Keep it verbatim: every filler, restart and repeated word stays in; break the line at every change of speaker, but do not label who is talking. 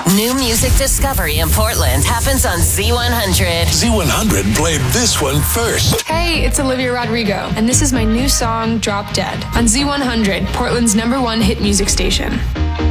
New music discovery in Portland happens on Z one hundred.
Z one hundred played this one first.
Hey, it's Olivia Rodrigo, and this is my new song, Drop Dead, on Z one hundred, Portland's number one hit music station.